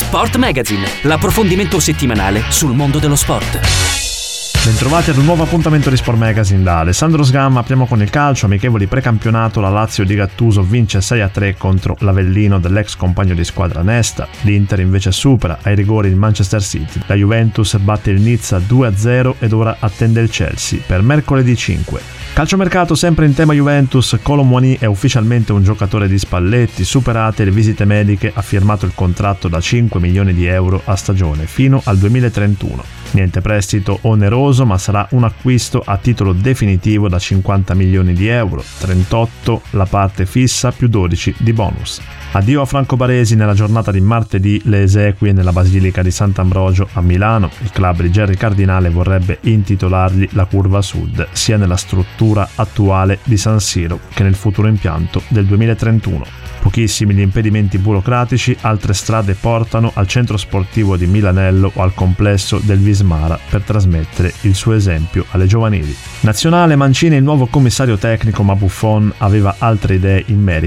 Sport Magazine, l'approfondimento settimanale sul mondo dello sport. Bentrovati ad un nuovo appuntamento di Sport Magazine da Alessandro Sgamma. Apriamo con il calcio, amichevoli precampionato. La Lazio di Gattuso vince 6-3 contro l'Avellino dell'ex compagno di squadra Nesta. L'Inter invece supera ai rigori il Manchester City. La Juventus batte il Nizza 2-0 ed ora attende il Chelsea per mercoledì 5. Calciomercato sempre in tema Juventus. Kolo Muani è ufficialmente un giocatore di Spalletti. Superate le visite mediche, ha firmato il contratto da 5 milioni di euro a stagione fino al 2031. Niente prestito oneroso, ma sarà un acquisto a titolo definitivo da 50 milioni di euro, 38 la parte fissa più 12 di bonus. Addio a Franco Baresi. Nella giornata di martedì le esequie nella Basilica di Sant'Ambrogio a Milano. Il club di Gerry Cardinale vorrebbe intitolargli la Curva Sud, sia nella struttura attuale di San Siro che nel futuro impianto del 2031. Pochissimi gli impedimenti burocratici, altre strade portano al centro sportivo di Milanello o al complesso del Vismara per trasmettere il suo esempio alle giovanili. Nazionale Mancini è il nuovo commissario tecnico, ma Buffon aveva altre idee in merito